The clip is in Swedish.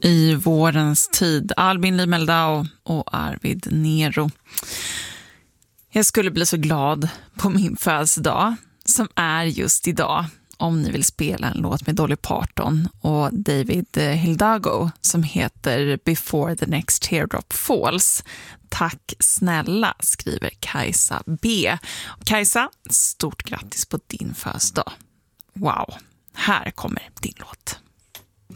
i vårens tid. Albin Limeldau och Arvid Nero. Jag skulle bli så glad på min födelsedag, som är just idag, om ni vill spela en låt med Dolly Parton och David Hidalgo som heter Before the Next Teardrop Falls. Tack snälla, skriver Kajsa B. Och Kajsa, stort grattis på din födelsedag. Wow, här kommer din låt.